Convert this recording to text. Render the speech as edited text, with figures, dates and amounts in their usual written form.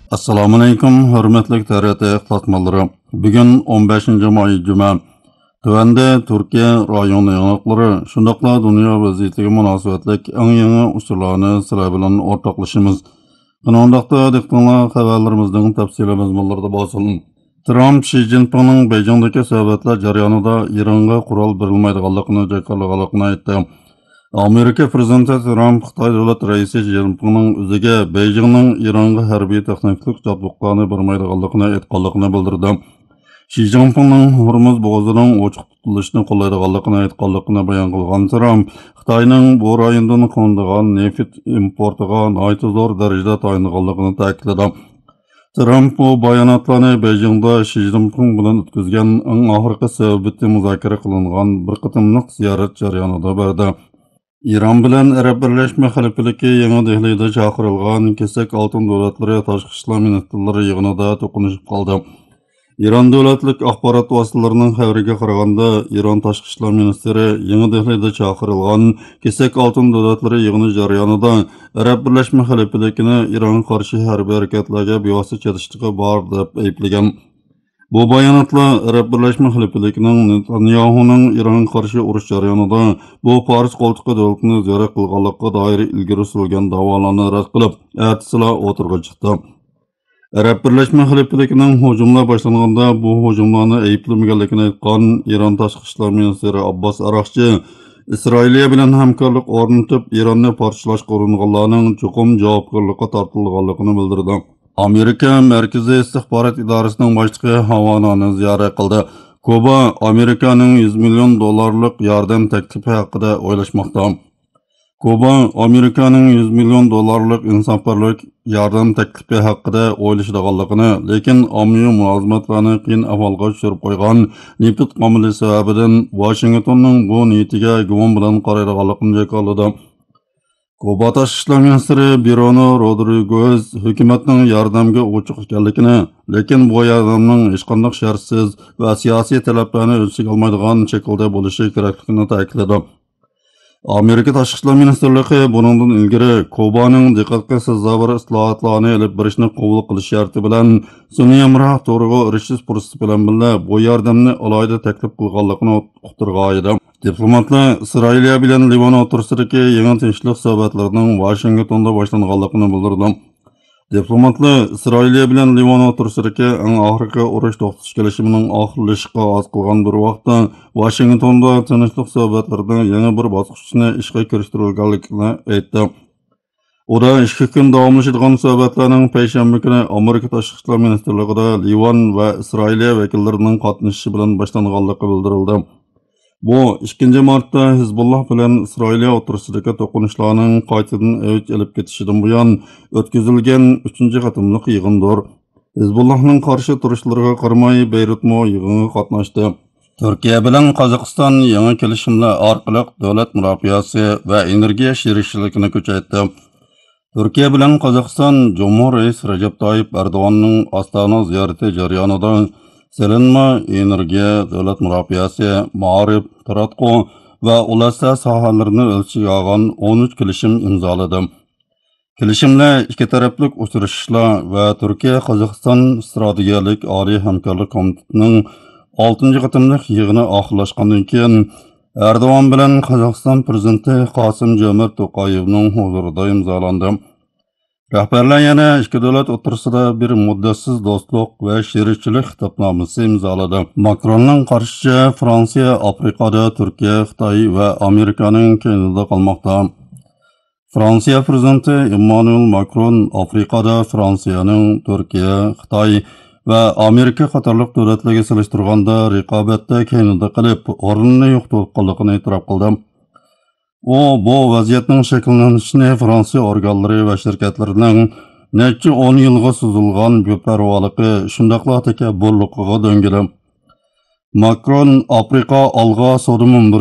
Assalamu alaykum, hurmatli TRT iqtisodmonlari. Bugun 15-may Juma. Tuvanda Turkiya rayoni yanıqları, shundaqla dunyo vaziyatiga munosabatlik eng yangi usullarni sizlar bilan o'rtoqlashamiz. Qanondaqda diqqatlar xabarlarimizning tafsili mazmunlarida bo'lsin. Trump Xi Jinpingning Beijingdagi sayohatlar jarayonida Ironga qurol berilmaydiganligini jakarlaganligini aytdi. Amerika prezidenti Trump Xitoy davlat raisi Xi Jinpingning o'ziga Beijingning Ironga harbiy texnik jabduqlarni bermaydiganligini aytganligini bildirdi. Xi Jinpingning Hormuz bo'g'ozining ochiq tutilishini qo'llaydiganligini aytganligini bayon qilgan Trump, Xitoyning bu rayondan qo'ndigan neft importiga zo'r darajada tayinlanganligini ta'kidladi. Trump bu bayonotlarni Beijingda Xi Jinping bilan o'tkazgan eng oxirgi sababi muzokara qilingan bir qatimliq ziyorat jarayonida berdi. İran bilan Arab Birleşme Xalifaligi Yangi Dehlida chaqirilgan kesak oltin davlatlari tashqi ishlar ministrlari yig'inida to'qnashib qoldi. İran davlatlik axborot vositalarining xabariga qaraganda, İran tashqi ishlar ministri Yangi Dehlida chaqirilgan kesak oltin davlatlari yig'ini jarayonida Arab Birleşme Xalifaligini İran qarshi harbiy harakatlarga bevosita chetishga bor deb ayblagan. Bu bayonotlar Arab Birleşme Xalifaligining Netanyahuning İran qarshi urush jarayonida bu Fars qo'ltiqi davlatini ziyorat qilganlikqa doir ilgari surilgan da'volarni rad qilib, ertasiga o'tirg'a chiqdi. Arab Birleşme Xalifaligining hujumlar boshlanganda bu hujumlarni ayblamaganligini aytgan İran tashqi ishlar ministri Abbas Araqchi, Isroiliya bilan hamkorlik o'rnatib, İranni parchalashga uringanlarning cho'qim javobgarlikka tortilganligini bildirdi. Amerika Markaziy istixborot idorasining boshlig'i Havanani ziyorat qildi. Kuba Amerikaning $100 million yordam taklifi haqida o'ylashmoqda. Kuba Amerikaning $100 million insonparvarlik yordam taklifi haqida o'ylashadiganligini, lekin ommaviy mulozimatlarni qiyin ahvolga tushirib qo'ygan neft qamuli sababidan Washingtonning bu niyatiga gumon bilan qaraydiganligini jakarladi. Kuba tashqi ishlar ministri Bruno Rodriguez hukumatning yordamga ochiq ekanligini, lekin bu yordamning hech qanday shartsiz va siyosiy talablarni o'lchaga olmaydigan shaklda bo'lishi kerakligini ta'kidladi. Amerika tashqi ishlar ministrligi buningdan ilgari Kubaning diqqatga sazovor islohotlarni olib borishni qabul qilish sharti bilan sun'iy hamroh to'g'riga erishish fursati bilan birga bu yordamni alohida taklif qilganligini uqtirgan edi. Diplomatlar Isroiliya bilan Livan o'rtasidagi yangi tinchlik suhbatlarining Washingtonda boshlanganligini bildirdi. Diplomatlar Isroiliya bilan Livan o'rtasidagi eng oxirgi urush to'xtatish kelishimining oxirlashishiga oz qolgan bir vaqtda Washingtonda tinchlik suhbatlarining yangi bir bosqichini ishga kirishtirilganligini aytdi. Uda 2 kun davomlashadigan suhbatlarning payshanba kuni Amerika tashqi ishlar ministrligida Livan va Isroiliya vakillarining qatnashishi bilan boshlanganligi bildirildi. Bu 2 martda Hizbullah bilan Isroiliya o'rtasidagi to'qnashuvlarning qaytadan avj olib ketishidan buyon o'tkazilgan 3-qatimliq yig'indir. Hizbullahning qarshi turishlariga qaramay Beyrutmo yig'inga qatnashdi. Turkiya bilan Qozog'iston yangi kelishimlar orqali davlat murofiasi va energiya sherikchiligini kuchaytirdi. Turkiya bilan Qozog'iston Jumhur Rais Rajab Tayyip Erdo'g'onning Ostona ziyorati jarayonida Selinma, energiya, davlat murofiasi, ma'rif, taratqu va ulasda sohalarini o'lchaga olgan 13 kelishim imzoladi. Kelishimlar ikki taraflik uchrashishlar va Turkiya-Qozog'iston strategik oliy hamkorlik komitetining 6-qatimliq yig'ini oxirlashgandan keyin Erdo'g'on bilan Qozog'iston prezidenti Qosim-Jomart To'qayevning huzurida imzolandi. Rahbarlar yana ikki davlat o'rtasida bir muddatsiz do'stlik va sherikchilik xitobnomasi imzoladi. Makronning qarshicha Fransiya Afrikada Turkiya, Xitoy va Amerikaning keyinida qolmoqda. Fransiya prezidenti Emmanuel Macron Afrikada Fransiyaning Turkiya, Xitoy va Amerika qatorliq davlatlarga solishtirganda raqobatda keyinida qilib, o'rnini yo'qotganligini e'tirof qildi. O bu vaziyatning shakllanishini Fransiya organlari va shirkatlarining necha 10 yilga suzilgan beparvoligi, shundaqla takabburligiga do'ngilib. Macron Afrika alg'a so'rimi